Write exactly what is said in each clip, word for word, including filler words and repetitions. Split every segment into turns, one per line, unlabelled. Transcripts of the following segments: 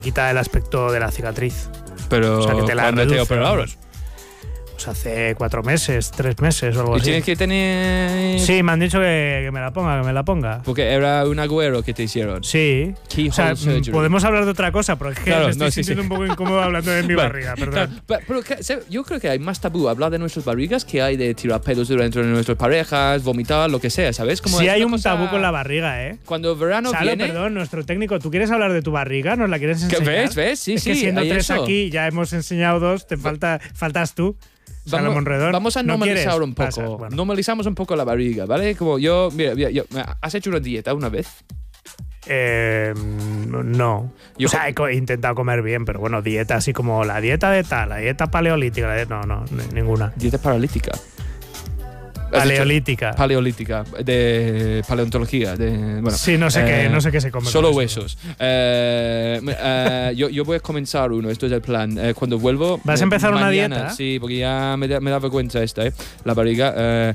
quita el aspecto de la cicatriz.
Pero
o sea, que te la
¿cuándo
reduce,
te operaron?
Pues hace cuatro meses, tres meses o algo
¿Y
así.
tienes que tener...?
Sí, me han dicho que, que me la ponga, que me la ponga.
Porque era un agüero que te hicieron.
Sí.
Keyhole
o sea,
surgery.
podemos hablar de otra cosa, pero es que
Claro,
me estoy
no, sí,
sintiendo
sí.
un poco incómodo hablando de mi
Vale,
barriga, perdón.
Claro, pero, pero yo creo que hay más tabú hablar de nuestras barrigas que hay de tirar pelos dentro de nuestras parejas, vomitar, lo que sea, ¿sabes? Como
sí
es
hay
una
un
cosa-
tabú con la barriga, ¿eh?
Cuando verano
Salo,
viene...
perdón, nuestro técnico, ¿tú quieres hablar de tu barriga? ¿Nos la quieres
¿Qué
enseñar?
ves? ¿Ves? Sí,
es
sí,
que siendo
hay
tres
eso.
aquí, ya hemos enseñado dos, te falta, faltas tú.
Vamos,
Monredón,
vamos a
¿no
normalizar
quieres?
un poco.
Pasa, bueno.
Normalizamos un poco la barriga, ¿vale? Como yo, mira, mira, yo, ¿has hecho una dieta una vez?
Eh, no.
Yo
o sea,
co-
he, co- he intentado comer bien, pero bueno, dieta así como la dieta de tal, la dieta paleolítica, la dieta- no, no, ni- ninguna.
Dieta paralítica. ¿Has hecho-
Paleolítica.
Paleolítica, de paleontología. De, bueno,
Sí, no sé,
eh,
qué, no sé qué se come.
Solo
con eso.
huesos. Eh, eh, yo, yo voy a comenzar uno, esto es el plan. Eh, cuando vuelvo.
¿Vas a empezar una
mañana,
dieta?
Sí, porque ya me da, me da vergüenza esta, ¿eh? La barriga. Eh,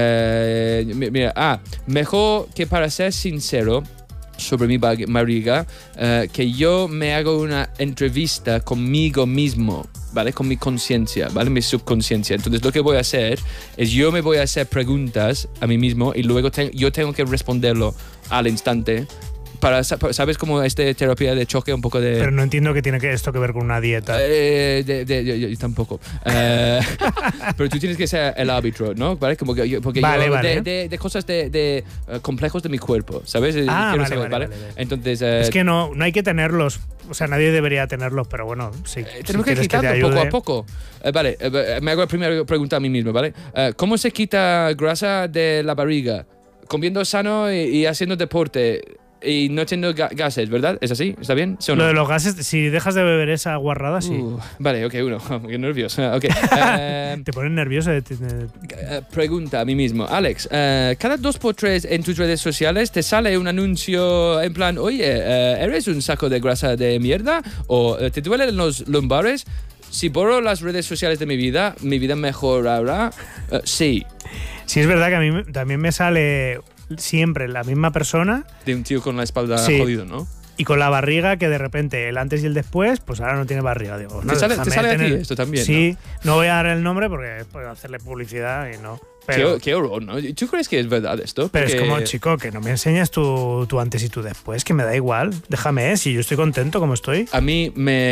eh, mi- mira, ah, mejor que para ser sincero sobre mi ba- barriga, eh, que yo me hago una entrevista conmigo mismo, ¿vale? Con mi conciencia, ¿vale? Mi subconsciencia. Entonces lo que voy a hacer es yo me voy a hacer preguntas a mí mismo y luego te- yo tengo que responderlo al instante. Para, sa- ¿sabes cómo esta terapia de choque un poco de...
Pero no entiendo qué tiene que esto que ver con una dieta.
Eh, de, de- yo, yo tampoco. Eh, pero tú tienes que ser el árbitro, ¿no? ¿Vale? Como que yo, porque
Vale,
yo
vale.
De, de- de cosas de, de, eh, complejos de mi cuerpo, ¿sabes? Eh,
Ah,
quiero
vale,
saber,
vale, vale, vale.
Entonces, eh,
Es que no, no hay que tenerlos. O sea, nadie debería tenerlos, pero bueno, sí.
eh,
si
tenemos que
quieres que te
quitarlo poco
ayude.
a poco. Eh, vale, eh, me hago la primera pregunta a mí mismo, ¿vale? Eh, ¿Cómo se quita grasa de la barriga? Comiendo sano y, y haciendo deporte y no teniendo ga- gases, ¿verdad? ¿Es así? ¿Está bien? ¿Sí o no?
Lo de los gases, si dejas de beber esa guarrada, sí.
Uh, vale, ok, uno. Qué nervioso. Ok. eh,
Te pones nervioso. De, de-
Eh, pregunta a mí mismo, Alex, eh, cada dos por tres en tus redes sociales te sale un anuncio en plan, oye, eh, ¿eres un saco de grasa de mierda? ¿O eh, te duelen los lumbares? Si borro las redes sociales de mi vida, ¿mi vida mejorará? Eh, sí,
Sí, es verdad que a mí me- también me sale siempre la misma persona
de un tío con la espalda
Sí.
jodido, ¿no?
y con la barriga que de repente el antes y el después, pues ahora no tiene barriga. Digo, no,
¿Te sale, te
déjame
sale a ti
tener-
esto también?
Sí, ¿no? voy a dar el nombre porque puedo hacerle publicidad y no.
¿no?
Pero,
Qué, qué horror, ¿no? ¿Tú crees que es verdad esto?
pero es
Porque-
como, chico, que no me enseñas tu, tu antes y tu después, que me da igual. Déjame, si yo estoy contento como estoy.
A mí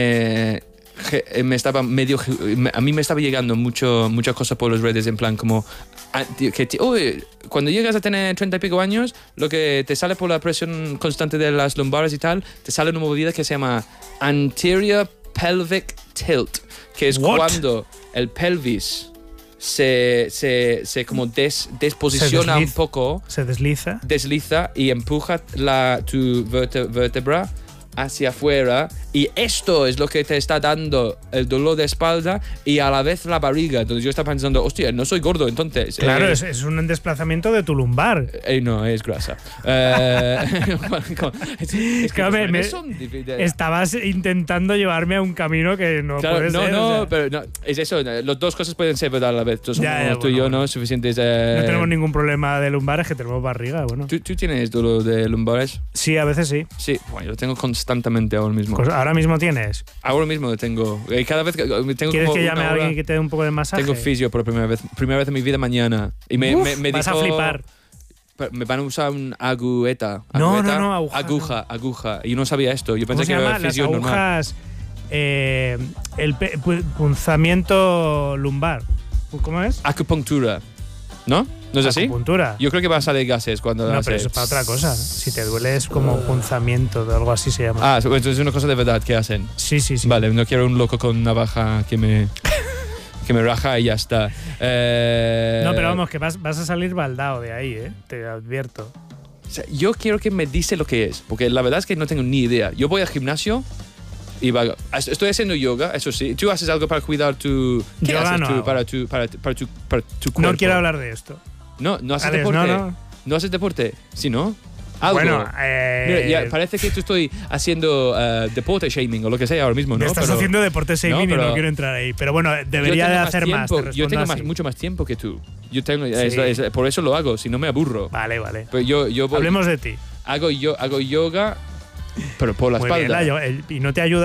me, je- me estaba medio me- a mí me estaba llegando mucho muchas cosas por las redes en plan como ah, tío, que tío, uy, cuando llegas a tener treinta y pico años lo que te sale por la presión constante de las lumbares y tal te sale una movida que se llama anterior pelvic tilt, que es
What?
cuando el pelvis se, se, se como des, desposiciona
Se
un
desliza.
poco,
Se desliza.
desliza y empuja la, tu verte- vértebra hacia afuera y esto es lo que te está dando el dolor de espalda y a la vez la barriga. Entonces yo estaba pensando, hostia, no soy gordo entonces.
Claro,
Eh,
es, es un desplazamiento de tu lumbar.
eh, no, es grasa. Eh, es, es que
Claro, me-
los
me-
memes son difí- de-
Estabas intentando llevarme a un camino que no
Claro,
puede
no,
ser.
no,
o sea,
pero no, es eso, eh, las dos cosas pueden ser verdad a la vez. Somos
Ya, ya,
tú y
bueno,
yo,
bueno.
¿no? Suficientes. eh,
no tenemos ningún problema de lumbares, que tenemos barriga. Bueno,
¿tú, ¿Tú tienes dolor de lumbares?
sí, a veces sí.
Sí, bueno, yo lo tengo constantemente ahora mismo.
Pues ahora mismo tienes.
Ahora mismo lo tengo. Eh, Cada vez que tengo
¿Quieres
como
que llame
una
a alguien
hora-
que te dé un poco de masaje?
Tengo fisio por primera vez, primera vez en mi vida mañana. Y me,
Uf,
me, me
vas
dijo,
a flipar.
Me van a usar un agujeta.
No,
agujeta,
no, no, aguja,
Aguja, aguja. Y yo no sabía esto. Yo
¿Cómo
pensé
se
que
llama?
era
Las
fisio normal.
agujas. Eh, el pe- pu- punzamiento lumbar. ¿Cómo es?
Acupuntura. ¿No? ¿No es así?
Acupuntura.
Yo creo que va a salir gases cuando
No,
hace-
pero eso es para otra cosa. Si te duele es como punzamiento o algo así se llama.
Ah, entonces es una cosa de verdad que hacen.
Sí, sí, sí.
Vale, no quiero un loco con navaja que me, que me raja y ya está. Eh,
No, pero vamos, que vas, vas a salir baldado de ahí, ¿eh? Te advierto.
O sea, yo quiero que me dice lo que es, porque la verdad es que no tengo ni idea. Yo voy al gimnasio y va- estoy haciendo yoga, eso sí. ¿Tú haces algo para cuidar tu ¿qué
Yoga
haces
no
tú
hago.
para tu para, tu- para tu para tu cuerpo?
No quiero hablar de esto.
No, no haces
Alex,
deporte.
no, no.
¿No haces deporte? Sí, ¿no? Algo.
Bueno, eh,
Mira, ya parece que tú estoy haciendo eh, deporte shaming o lo que sea ahora mismo, ¿no?
me estás
Pero
haciendo deporte shaming
No,
y no
pero-
quiero entrar ahí. Pero bueno,
yo
debería
tengo
de
más
hacer más.
tiempo,
te
yo
respondo
tengo más,
así.
mucho más tiempo que tú. Yo tengo,
Sí.
es- es- por eso lo hago, si no me aburro.
Vale, vale.
Pero yo, yo voy-
Hablemos de ti.
hago, yo, hago yoga, pero por la
Muy
espalda.
bien, la yo- el- y no te ayuda